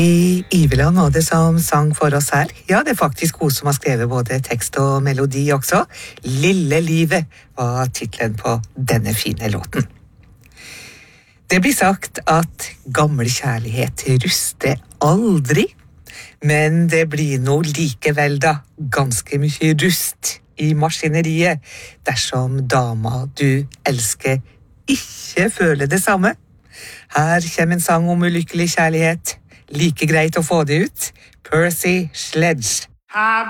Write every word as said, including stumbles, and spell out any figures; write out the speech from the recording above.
I Iveland var det som sang for oss her. Ja, det er faktisk hun som har skrevet både tekst og melodi også. Lille livet var titlen på denne fine låten. Det blir sagt at gammel kjærlighet ruster aldri, men det blir nå likevel da ganske mye rust i maskineriet dersom dama du elsker ikke føler det samme. Her kommer en sang om ulykkelig kjærlighet. Like greit å få det ut. Percy Sledge.